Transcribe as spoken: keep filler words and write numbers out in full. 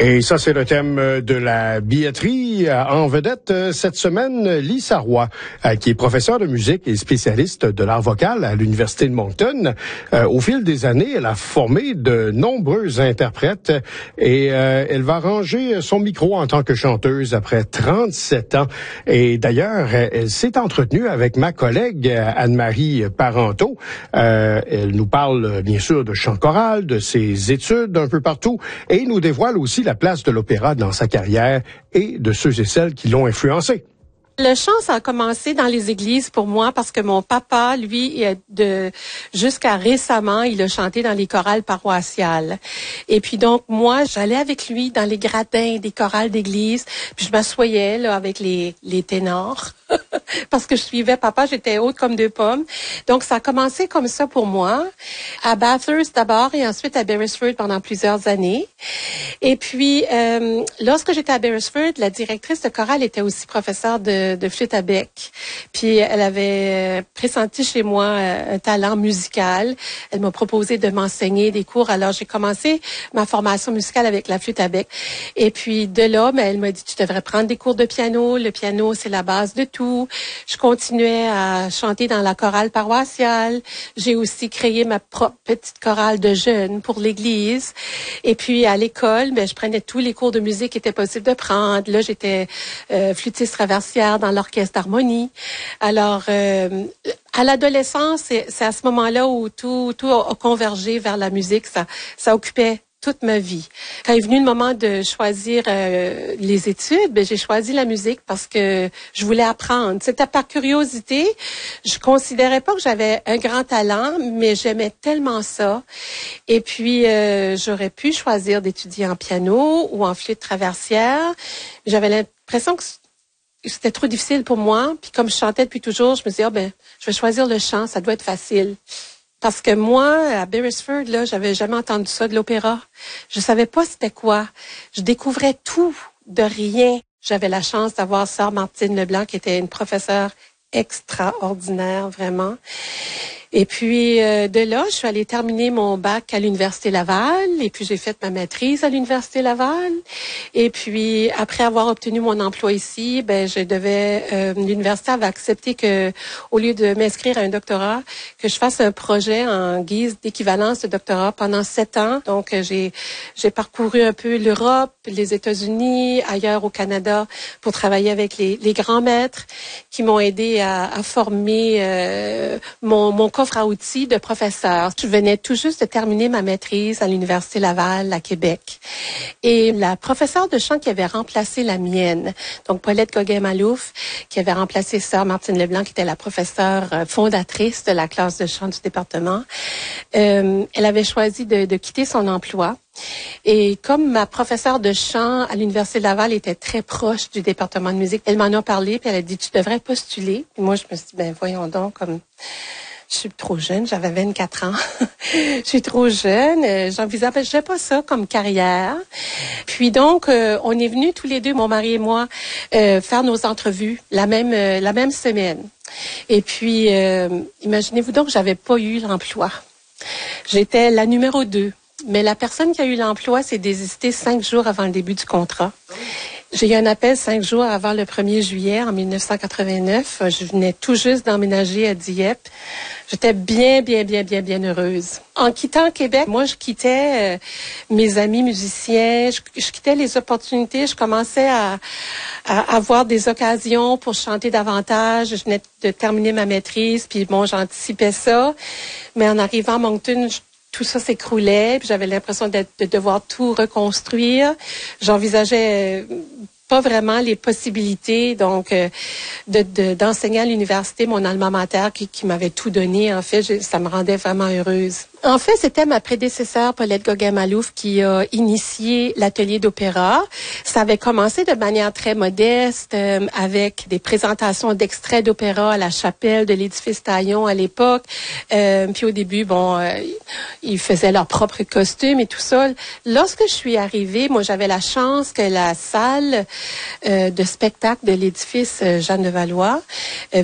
Et ça, c'est le thème de la billetterie. En vedette cette semaine, Lisa Roy, qui est professeure de musique et spécialiste de l'art vocal à l'Université de Moncton. Au fil des années, elle a formé de nombreux interprètes et elle va ranger son micro en tant que chanteuse après trente-sept ans. Et d'ailleurs, elle s'est entretenue avec ma collègue Anne-Marie Parenteau. Elle nous parle bien sûr de chant choral, de ses études un peu partout et nous dévoile aussi la place de l'opéra dans sa carrière et de ceux et celles qui l'ont influencé. Le chant, ça a commencé dans les églises pour moi parce que mon papa, lui, de jusqu'à récemment, il a chanté dans les chorales paroissiales. Et puis donc, moi, j'allais avec lui dans les gradins des chorales d'église, puis je m'assoyais là avec les, les ténors parce que je suivais papa, j'étais haute comme deux pommes. Donc, ça a commencé comme ça pour moi, à Bathurst d'abord et ensuite à Beresford pendant plusieurs années. Et puis, euh, lorsque j'étais à Beresford, la directrice de chorale était aussi professeure de de flûte à bec. Puis elle avait pressenti chez moi un talent musical. Elle m'a proposé de m'enseigner des cours. Alors j'ai commencé ma formation musicale avec la flûte à bec. Et puis de là, ben, elle m'a dit tu devrais prendre des cours de piano. Le piano, c'est la base de tout. Je continuais à chanter dans la chorale paroissiale. J'ai aussi créé ma propre petite chorale de jeunes pour l'église. Et puis à l'école, ben, je prenais tous les cours de musique qui étaient possibles de prendre. Là, j'étais euh, flûtiste traversière dans l'orchestre d'harmonie. Alors, euh, à l'adolescence, c'est, c'est à ce moment-là où tout, tout a convergé vers la musique. Ça, ça occupait toute ma vie. Quand est venu le moment de choisir euh, les études, ben, j'ai choisi la musique parce que je voulais apprendre. C'était par curiosité. Je considérais pas que j'avais un grand talent, mais j'aimais tellement ça. Et puis, euh, j'aurais pu choisir d'étudier en piano ou en flûte traversière. J'avais l'impression que c'était trop difficile pour moi. Puis comme je chantais depuis toujours, je me disais, ah ben, je vais choisir le chant, ça doit être facile. Parce que moi, à Beresford, là, j'avais jamais entendu ça de l'opéra. Je savais pas c'était quoi. Je découvrais tout de rien. J'avais la chance d'avoir sœur Martine Leblanc, qui était une professeure extraordinaire, vraiment. Et puis, euh, de là, je suis allée terminer mon bac à l'Université Laval. Et puis, j'ai fait ma maîtrise à l'Université Laval. Et puis, après avoir obtenu mon emploi ici, ben, je devais, euh, l'université avait accepté que, au lieu de m'inscrire à un doctorat, que je fasse un projet en guise d'équivalence de doctorat pendant sept ans. Donc, j'ai, j'ai parcouru un peu l'Europe, les États-Unis, ailleurs au Canada, pour travailler avec les, les grands maîtres qui m'ont aidé à, à former euh, mon, mon coffre à outils de professeur. Je venais tout juste de terminer ma maîtrise à l'Université Laval à Québec. Et la professeure de chant qui avait remplacé la mienne, donc Paulette Gauguin-Malouf, qui avait remplacé sœur Martine Leblanc, qui était la professeure fondatrice de la classe de chant du département, euh, elle avait choisi de, de quitter son emploi. Et comme ma professeure de chant à l'Université Laval était très proche du département de musique, elle m'en a parlé, puis elle a dit, tu devrais postuler. Puis moi, je me suis dit, ben voyons donc, comme... Je suis trop jeune, j'avais vingt-quatre ans. Je suis trop jeune, euh, j'envisageais pas ça comme carrière. Puis donc, euh, on est venus tous les deux, mon mari et moi, euh, faire nos entrevues la même euh, la même semaine. Et puis, euh, imaginez-vous donc, j'avais pas eu l'emploi. J'étais la numéro deux. Mais la personne qui a eu l'emploi s'est désistée cinq jours avant le début du contrat. J'ai eu un appel cinq jours avant le premier juillet en mille neuf cent quatre-vingt-neuf. Je venais tout juste d'emménager à Dieppe. J'étais bien, bien, bien, bien, bien heureuse. En quittant Québec, moi, je quittais euh, mes amis musiciens, je, je quittais les opportunités, je commençais à, à avoir des occasions pour chanter davantage. Je venais de terminer ma maîtrise, puis bon, j'anticipais ça. Mais en arrivant à Moncton, je, tout ça s'écroulait, puis j'avais l'impression de, de devoir tout reconstruire. J'envisageais pas vraiment les possibilités donc euh, de, de d'enseigner à l'université, mon alma mater qui, qui m'avait tout donné. En fait, je, ça me rendait vraiment heureuse. En fait, c'était ma prédécesseur, Paulette Gauguin-Malouf, qui a initié l'atelier d'opéra. Ça avait commencé de manière très modeste, euh, avec des présentations d'extraits d'opéra à la chapelle de l'édifice Taillon à l'époque. Euh, puis au début, bon, euh, ils faisaient leur propre costume et tout ça. Lorsque je suis arrivée, moi, j'avais la chance que la salle euh, de spectacle de l'édifice Jeanne de Valois euh,